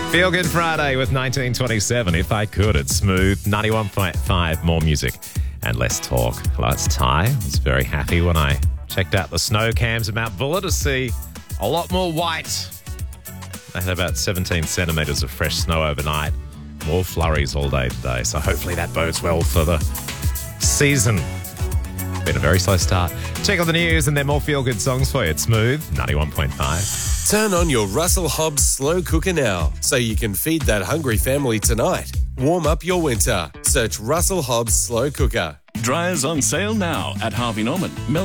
Feel Good Friday with 1927. If I could, it's Smooth. 91.5, more music and less talk. Hello, it's Ty. I was very happy when I checked out the snow cams at Mount Buller to see a lot more white. They had about 17 centimetres of fresh snow overnight. More flurries all day today, so hopefully that bodes well for the season. Been a very slow start. Check on the news and there are more feel-good songs for you. It's Smooth, 91.5. Turn on your Russell Hobbs slow cooker now so you can feed that hungry family tonight. Warm up your winter. Search Russell Hobbs slow cooker. Dryers on sale now at Harvey Norman.